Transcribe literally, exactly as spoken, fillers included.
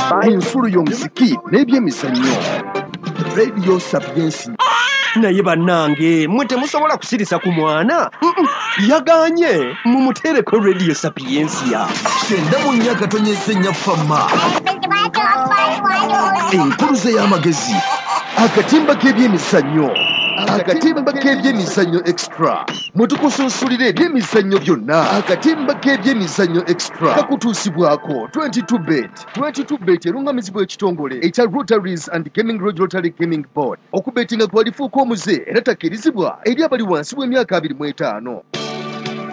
ensulu y'omusiki n'ebyemizannyo. Radio Sapiensi. Naye bannange mwe temusobola kusirisa ku mwana yaganye mumutereko Radio Sapiensia. Kyenda mu nnya katonyeze nnya fama. Enkuluze y'amagezi. Akatimba k'ebyemizannyo. Akatimba k'ebyemizannyo extra. Mutukusunsulire ebyemizannyo byonna. Akatimba k'ebyemizannyo extra kakutuusibwako twenty-two bet. twenty-two bet erungamizibwa ekitongole ekya Rotaries and Gaming Lodge Rotary Gaming Board. Okubetinga kwalifuuka omuze era takkirizibwa eri abali wansi w'emyaka abiri mu etaano.